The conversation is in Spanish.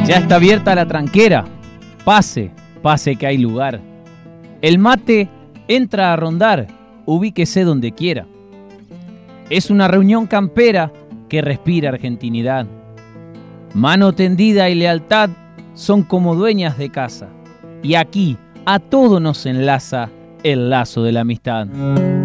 Ya está abierta la tranquera, pase, pase que hay lugar. El mate entra a rondar, ubíquese donde quiera. Es una reunión campera que respira argentinidad. Mano tendida y lealtad son como dueñas de casa. Y aquí a todo nos enlaza el lazo de la amistad.